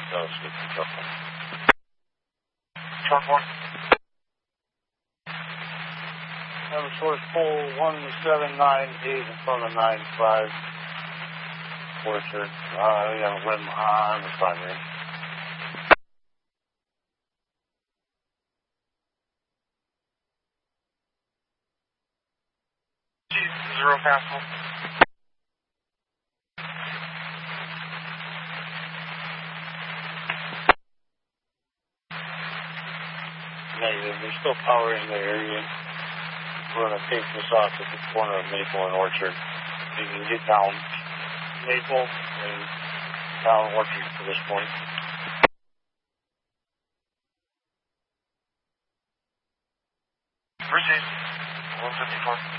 No, it's good. Truck 1. Truck 1. Number source pole 179 in front of 95. Orchard. Rim on the primary. Zero Pascal. Negative. There's still power in the area. We're going to take this off at the corner of Maple and Orchard. You can get down Maple and down Orchard to this point. Received. 154.